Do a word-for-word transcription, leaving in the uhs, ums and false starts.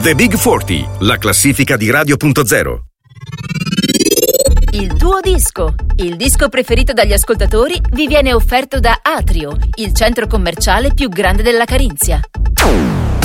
The Big quaranta, la classifica di Radio punto zero. Il tuo disco, il disco preferito dagli ascoltatori, vi viene offerto da Atrio, il centro commerciale più grande della Carinzia.